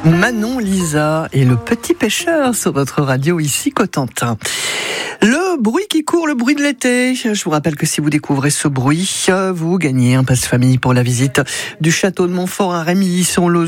Manon Lisa et le petit pêcheur sur votre radio ici Cotentin. Le bruit qui court, le bruit de l'été. Je vous rappelle que si vous découvrez ce bruit, vous gagnez un passe famille pour la visite du château de Montfort à Rémilly-sur-Lozère.